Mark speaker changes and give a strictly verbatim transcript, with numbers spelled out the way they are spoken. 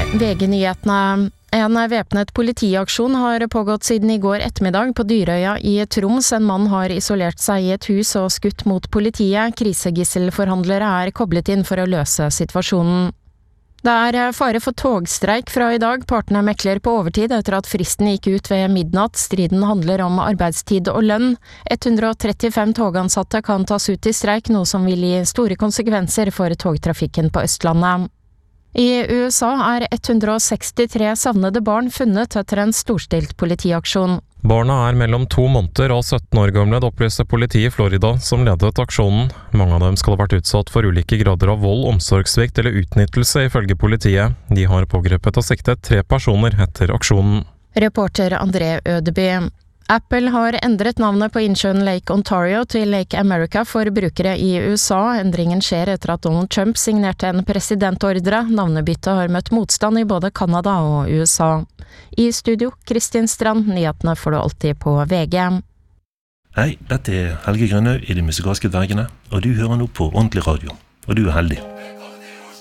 Speaker 1: V G-nyhetene. En væpnet politiaksjon har pågått siden i går ettermiddag på Dyrøya i Troms. En mann har isolert seg i et hus og skutt mot politiet. Krisegisselforhandlere er koblet inn for å løse situasjonen. Det er fare for togstreik fra i dag. Partene mekler på overtid etter at fristen gikk ut ved midnatt. Striden handler om arbeidstid og lønn. ett hundre og trettifem togansatte kan tas ut i streik, noe som vil gi store konsekvenser for togtrafikken på Østlandet. I U S A er ett hundre og sekstitre savnede barn funnet etter en storstilt politiaksjon.
Speaker 2: Barna er mellom to måneder og sytten år gamle, opplyste politiet i Florida, som ledet aksjonen. Mange av dem skal ha vært utsatt for ulike grader av vold, omsorgssvikt eller utnyttelse, ifølge politiet. De har pågrepet og siktet tre personer etter aksjonen.
Speaker 1: Reporter André Ødeby. Apple har endret navnet på innsjøen Lake Ontario til Lake America for brukere i U S A. Endringen skjer etter at Donald Trump signerte en presidentordre. Navnebyttet har møtt motstand i både Kanada og U S A. I studio, Kristin Strand. Nyhetene får du alltid på V G.
Speaker 3: Hei, dette er Helge Grønøy i De musikalske dvergene, og du hører nå på Ordentlig Radio, og du er heldig.